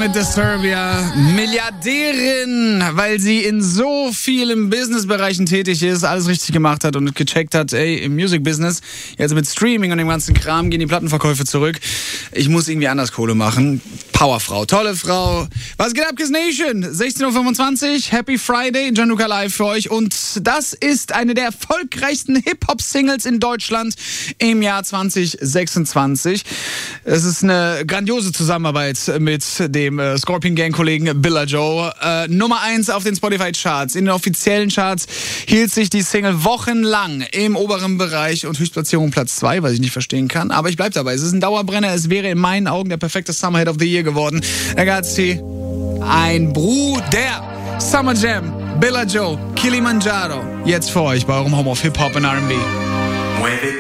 mit Disturbia. Milliardärin, weil sie in so vielen Businessbereichen tätig ist, alles richtig gemacht hat und gecheckt hat, ey, im Music-Business, jetzt mit Streaming und dem ganzen Kram gehen die Plattenverkäufe zurück. Ich muss irgendwie anders Kohle machen. Powerfrau, tolle Frau. Was geht ab, Kiss Nation? 16.25 Uhr, Happy Friday, Gianluca Live für euch. Und das ist eine der erfolgreichsten Hip-Hop-Singles in Deutschland im Jahr 2026. Es ist eine grandiose Zusammenarbeit mit dem Scorpion Gang-Kollegen Billa Joe. Nummer 1 auf den Spotify-Charts. In den offiziellen Charts hielt sich die Single wochenlang im oberen Bereich und Höchstplatzierung Platz 2, was ich nicht verstehen kann. Aber ich bleib dabei. Es ist ein Dauerbrenner. Es wäre in meinen Augen der perfekte Summer Hit of the Year geworden. Ragazzi, ein Bruder. Summer Jam, Billa Joe, Kilimanjaro. Jetzt für euch bei eurem Home of Hip-Hop und R&B.